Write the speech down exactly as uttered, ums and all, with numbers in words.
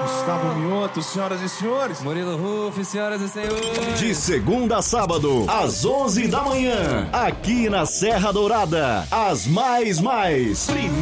Gustavo Mioto, senhoras e senhores. Murilo Ruff, senhoras e senhores. De segunda a sábado, às onze da manhã, aqui na Serra Dourada, as mais mais.